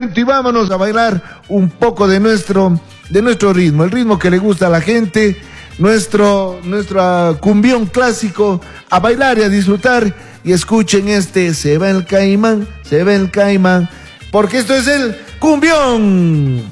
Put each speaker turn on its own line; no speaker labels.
momento y vámonos a bailar un poco de nuestro ritmo, el ritmo que le gusta a la gente, nuestro cumbión clásico, a bailar y a disfrutar. Y escuchen este, se va el caimán, porque esto es el cumbión.